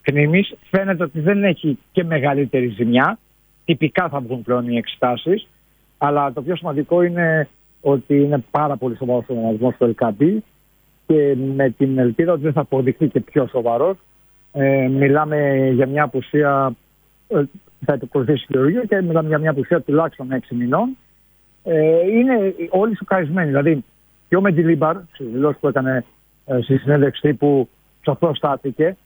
Κνήμης. Φαίνεται ότι δεν έχει και μεγαλύτερη ζημιά. Τυπικά θα βγουν πλέον οι εξετάσεις. Αλλά το πιο σημαντικό είναι ότι είναι πάρα πολύ σοβαρός ο οργανισμός του LKB και με την ελπίδα ότι δεν θα αποδειχθεί και πιο σοβαρός. Μιλάμε για μια απουσία, θα ακολουθήσει χειρουργείο και μιλάμε για μια απουσία τουλάχιστον 6 μηνών. Είναι όλοι σοκαρισμένοι. Δηλαδή, και ο Μεντιλίμπαρ, στις δηλώσεις που έκανε στη συνέντευξη που σε αυτό στάθηκε,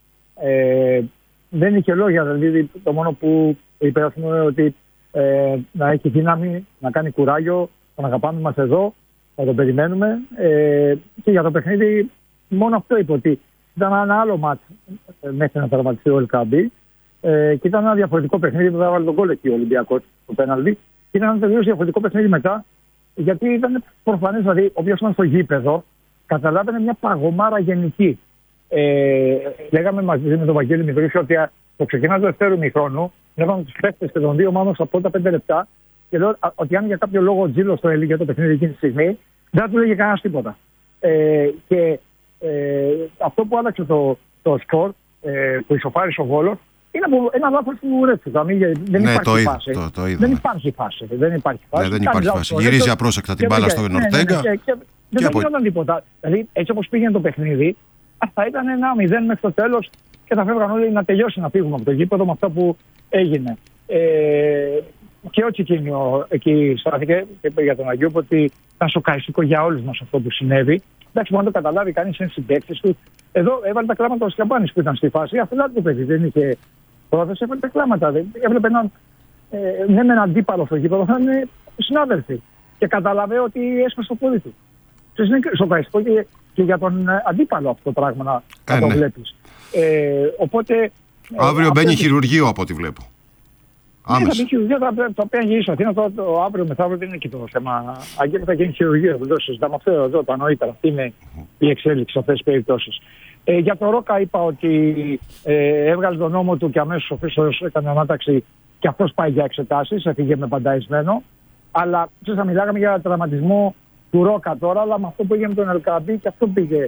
δεν είχε λόγια. Δηλαδή, το μόνο που είπε είναι ότι να έχει δύναμη, να κάνει κουράγιο, τον αγαπάμε, είμαστε εδώ, θα τον περιμένουμε. Και για το παιχνίδι, μόνο αυτό είπε, ότι ήταν ένα άλλο μάτς μέχρι να τραυματιστεί ο LKB και ήταν ένα διαφορετικό παιχνίδι που θα βάλει τον γκολ εκεί ο Ολυμπιακός στο πέναλτι. Και ήταν ένα τελείως διαφορετικό παιχνίδι μετά, γιατί ήταν προφανές, δηλαδή, όποιος ήταν στο γήπεδο, καταλάβαινε μια παγωμάρα γενική. Λέγαμε μαζί με τον Βαγγέλη Μητρούση ότι το ξεκινά του δεύτερου ημιχρόνου, βλέπαμε τους παίκτες και των δύο ομάδων στα πρώτα 5 λεπτά και λέω ότι αν για κάποιο λόγο ο Τζίλος το έλεγε για το παιχνίδι εκείνη τη στιγμή, δεν θα του λέγε κανένας τίποτα. Και αυτό που άλλαξε το σκορ, που ισοφάρισε ο Βόλος, είναι ένα λάθος του Ρέτσου. Δεν υπάρχει φάση. Δεν υπάρχει φάση. Δεν υπάρχει φάση. Γυρίζει απρόσεκτα την μπάλα στον Ορτέγκα. Δεν γινόταν τίποτα. Δηλαδή, έτσι όπως πήγαινε το παιχνίδι, θα ήταν 1-0 μέχρι το τέλος και θα φεύγαν όλοι να τελειώσει, να φύγουμε από το γήπεδο με αυτό που έγινε. Και ο Τσικίνιο εκεί στάθηκε και είπε για τον Αγιούπ ότι ήταν σοκαριστικό για όλους μας αυτό που συνέβη. Εντάξει, μπορεί να το καταλάβει κανείς, είναι συμπαίκτης του. Εδώ έβαλε τα κλάματα ο Σκαμπάνης που ήταν στη φάση. Αφιλάται το παιδί, δεν είχε πρόθεση, έβαλε τα κλάματα. Έβλεπε έναν με έναν αντίπαλο στο γήπεδο, θα είναι συνάδελφοι. Και καταλαβαίνει ότι έσπασε το πόδι του. Είναι σοκαριστικό και για τον αντίπαλο αυτό το πράγμα να το βλέπεις. Οπότε. Αύριο μπαίνει χειρουργείο από ό,τι βλέπω. Άμεσα. Θα πει γυρίσει στην Αθήνα το αύριο μεθαύριο, δεν είναι και το θέμα. Αγγέλη θα γίνει χειρουργείο. Δεν το συζητάμε αυτό εδώ τα νωρίτερα. Αυτή είναι η εξέλιξη σε αυτές τις περιπτώσεις. Για το Ρόκα είπα ότι έβγαλε τον νόμο του και αμέσως ο Χρήστος έκανε ανάταξη και αυτός πάει για εξετάσεις. Έφυγε με πανταϊσμένο. Αλλά θα μιλάγαμε για τραυματισμό του Ρόκα τώρα, αλλά με αυτό που έγινε με τον Ελκαμπή και αυτό πήγε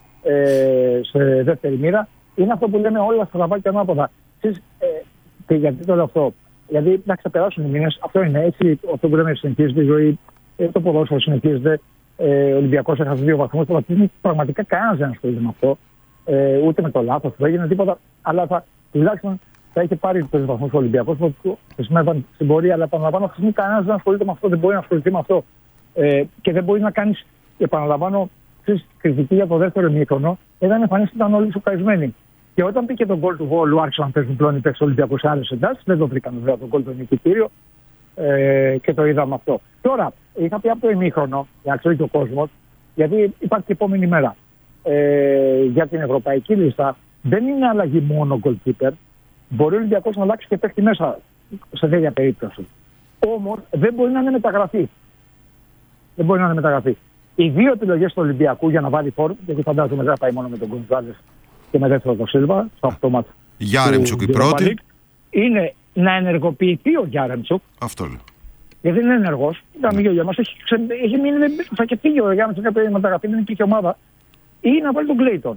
σε δεύτερη μοίρα. Είναι αυτό που λέμε όλα στραβά και ανάποδα. Και γιατί το λέω αυτό? Γιατί να ξεπεράσουν οι μήνες, αυτό είναι έτσι, αυτό που λέμε συνεχίζεται η ζωή, το ποδόσφαιρο συνεχίζεται. Ο Ολυμπιακός έχασε 2 βαθμούς, πραγματικά κανένας δεν ασχολείται με αυτό. Ούτε με το λάθος που έγινε, τίποτα. Αλλά τουλάχιστον θα είχε πάρει 3 βαθμούς ο Ολυμπιακός που χρησιμεύαν στην πορεία. Αλλά επαναλαμβάνω, αυτή τη στιγμή κανένας δεν ασχολείται με αυτό, δεν μπορεί να ασχοληθεί με αυτό. Και δεν μπορεί να κάνεις, επαναλαμβάνω, κριτική για το δεύτερο ημίχρονο, ήταν εμφανής ότι ήταν όλοι σοκαρισμένοι. Και όταν πήγε τον γκολ του Βόλου, άρχισαν να παίζουν πλέον οι παίκτες του Ολυμπιακού σε άλλες εντάσεις. Δεν το βρήκαν βέβαια τον γκολ του νικητήριο και το είδαμε αυτό. Τώρα, είχα πει από το ημίχρονο, για να ξέρει και ο κόσμος, γιατί υπάρχει και επόμενη μέρα. Για την ευρωπαϊκή λίστα δεν είναι αλλαγή μόνο goalkeeper. Μπορεί ο Ολυμπιακός να αλλάξει και παίχτη μέσα σε τέτοια περίπτωση. Όμως δεν μπορεί να είναι μεταγραφή. Δεν μπορεί να είναι μεταγραφή. Οι 2 επιλογές του Ολυμπιακού για να βάλει φόρμα, γιατί φαντάζομαι δεν θα πάει μόνο με τον Γκονζάλες και με δεύτερο το Σίλβα, στο αυτόματο. Γιάρεμτσουκ η πρώτη. Είναι να ενεργοποιηθεί ο Γιάρεμτσουκ. Αυτό λέω. Γιατί δεν είναι ενεργός. Ήταν για μας. Έχει μείνει, θα και φύγει ο Γιάρεμτσουκ κάποια μεταγραφή, δεν είναι και ομάδα. Ή να βάλει τον Κλέιτον.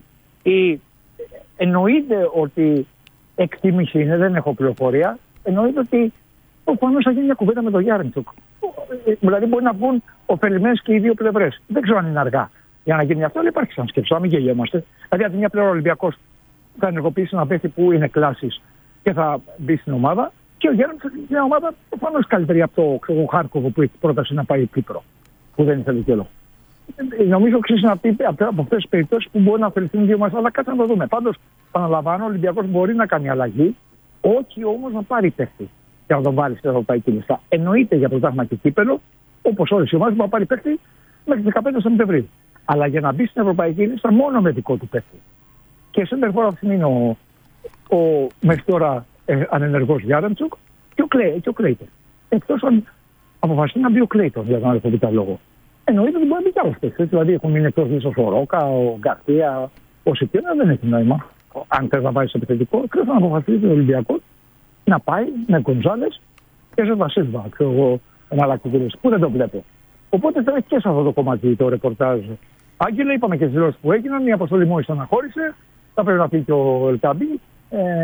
Εννοείται ότι εκτίμηση είναι, δεν έχω πληροφορία. Εννοείται ότι προφανώς θα γίνει μια κουβέντα με τον Γιάρεμτσουκ. Δηλαδή μπορεί να βγουν ωφελημένες και οι 2 πλευρές. Δεν ξέρω αν είναι αργά για να γίνει αυτό, αλλά υπάρχει σαν σκέψη. Να μην γελιόμαστε. Δηλαδή, από τη μια πλευρά ο Ολυμπιακός θα ενεργοποιήσει ένα παίχτη που είναι κλάσης και θα μπει στην ομάδα, και ο Γιάρεμτσουκ είναι μια ομάδα προφανώς καλύτερη από το Χάρκοβο που έχει πρόταση να πάει Κύπρο, που δεν ήθελε και όλο. Νομίζω ότι είναι από αυτές τις περιπτώσεις που μπορεί να ωφεληθούν 2 μας, αλλά κάτσε να το δούμε. Πάντως, επαναλαμβάνω, ο Ολυμπιακός μπορεί να κάνει αλλαγή, όχι όμως να πάρει παίχτη και να τον βάλει στην ευρωπαϊκή λίστα. Εννοείται για πρωτάθλημα και κύπελλο, όπως όλες οι ομάδες, που θα πάρει παίχτη μέχρι 15 Σεπτεμβρίου. Αλλά για να μπει στην ευρωπαϊκή λίστα μόνο με δικό του παίχτη. Και σε αυτή τη στιγμή είναι ο μέχρι τώρα ανενεργός Γιάρεμτσουκ και ο Κλέιτον. Εκτός αν αποφασίσει να μπει ο Κλέιτον για τον αλφαβήτα λόγο. Εννοείται ότι μπορεί να μπει κι άλλος παίκτης. Δηλαδή έχουν μείνει εκτός λίστας ο Ρόκα, ο Γκαρθία, ο Σικέρα, δεν έχει νόημα. Αν θες να πάει σε επιθετικό, πρέπει να αποφασίσει ο Ολυμπιακός να πάει με Γκονζάλες και σε Βασίλβα, ξέρω εγώ, εναλλακτικές, που δεν το βλέπω. Οπότε θα έχει και σε αυτό το κομμάτι το ρεπορτάζ. Άγγελε, είπαμε και τις δηλώσεις που έγιναν, η αποστολή μόλις αναχώρησε, θα πρέπει να πει και ο Ελκαμπή.